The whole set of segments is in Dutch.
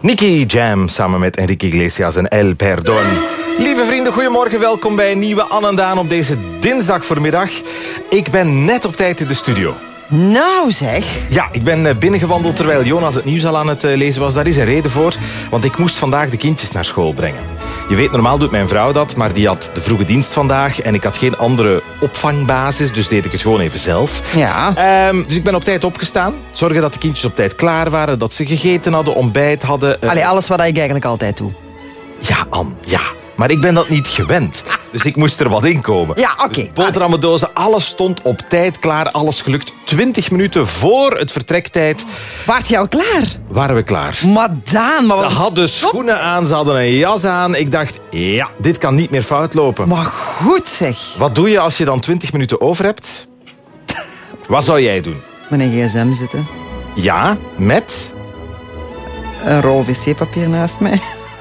Nicky Jam samen met Enrique Iglesias en El Perdón. Lieve vrienden, goedemorgen. Welkom bij een nieuwe Anne en Daan op deze dinsdag voormiddag. Ik ben net op tijd in de studio. Nou zeg. Ja, ik ben binnengewandeld terwijl Jonas het nieuws al aan het lezen was. Daar is een reden voor, want ik moest vandaag de kindjes naar school brengen. Je weet, normaal doet mijn vrouw dat, maar die had de vroege dienst vandaag en ik had geen andere opvangbasis, dus deed ik het gewoon even zelf. Ja. Dus ik ben op tijd opgestaan. Zorgen dat de kindjes op tijd klaar waren, dat ze gegeten hadden, ontbijt hadden. Allee, alles wat ik eigenlijk altijd doe. Ja, Anne, ja. Maar ik ben dat niet gewend. Dus ik moest er wat in komen. Ja, oké. Dus boterhammendozen, alles stond op tijd klaar. Alles gelukt. 20 minuten voor het vertrektijd. Waart je al klaar? Waren we klaar. Maar Daan, maar Ze wat... hadden schoenen aan, ze hadden een jas aan. Ik dacht, ja, dit kan niet meer fout lopen. Maar goed zeg. Wat doe je als je dan 20 minuten over hebt? Wat zou jij doen? Met een gsm zitten. Ja, met? Een rol wc-papier naast mij.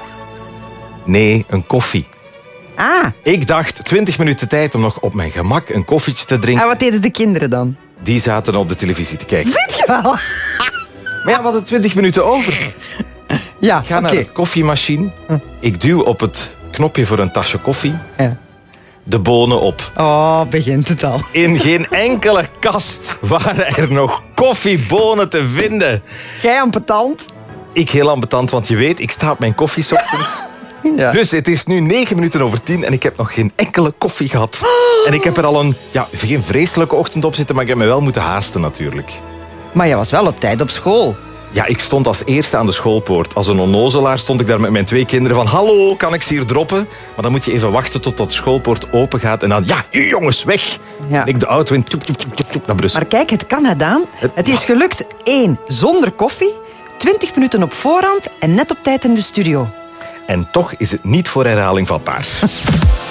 Nee, een koffie. Ah, Ik dacht, 20 minuten tijd om nog op mijn gemak een koffietje te drinken. en wat deden de kinderen dan? Die zaten op de televisie te kijken. Weet je wel? Maar ja, we hadden 20 minuten over. Ja, Ik ga naar de koffiemachine. Ik duw op het knopje voor een tasje koffie. Ja. De bonen op. Oh, begint het al. In geen enkele kast waren er nog koffiebonen te vinden. Jij ambetant? Ik heel ambetant, want je weet, ik sta op mijn koffie 's ochtends. Ja. Dus het is nu 9 minuten over 10 en ik heb nog geen enkele koffie gehad. En ik heb er al geen vreselijke ochtend op zitten, maar ik heb me wel moeten haasten natuurlijk. Maar je was wel op tijd op school. Ja, ik stond als eerste aan de schoolpoort. Als een onnozelaar stond ik daar met mijn 2 kinderen van... Hallo, kan ik ze hier droppen? Maar dan moet je even wachten totdat de schoolpoort open gaat. En dan, ja, jongens, weg. Ja. En ik de auto in, tjoep, tjoep, tjoep, tjoep, tjoep, naar Brussel. Maar kijk, het kan, hè, Daan. Het is gelukt. 1, zonder koffie. 20 minuten op voorhand en net op tijd in de studio. En toch is het niet voor herhaling vatbaar.